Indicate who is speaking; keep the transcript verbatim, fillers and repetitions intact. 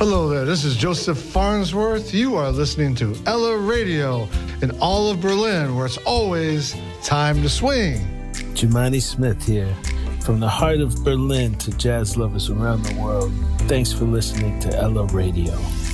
Speaker 1: Hello there, this is Joseph Farnsworth. You are listening to Ella Radio in all of Berlin, where it's always time to swing.
Speaker 2: Jumani Smith here, from the heart of Berlin to jazz lovers around the world. Thanks for listening to Ella Radio.